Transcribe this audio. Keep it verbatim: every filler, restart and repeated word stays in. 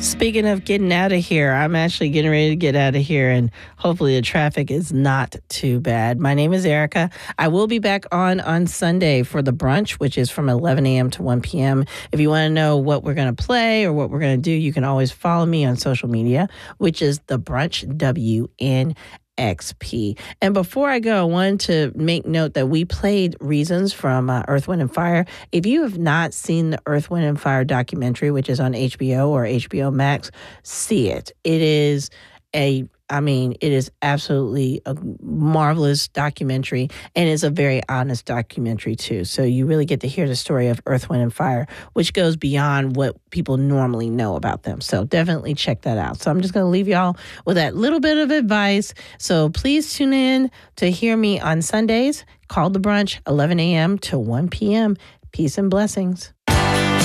Speaking of getting out of here, I'm actually getting ready to get out of here, and hopefully the traffic is not too bad. My name is Erica. I will be back on on Sunday for the brunch, which is from eleven a.m. to one p.m. If you want to know what we're going to play or what we're going to do, you can always follow me on social media, which is The Brunch W N X P. And before I go, I wanted to make note that we played Reasons from uh, Earth, Wind, and Fire. If you have not seen the Earth, Wind, and Fire documentary, which is on H B O or H B O Max, see it. It is a, I mean, it is absolutely a marvelous documentary, and it's a very honest documentary, too. So you really get to hear the story of Earth, Wind, and Fire, which goes beyond what people normally know about them. So definitely check that out. So I'm just going to leave y'all with that little bit of advice. So please tune in to hear me on Sundays, called The Brunch, eleven a.m. to one p.m. Peace and blessings.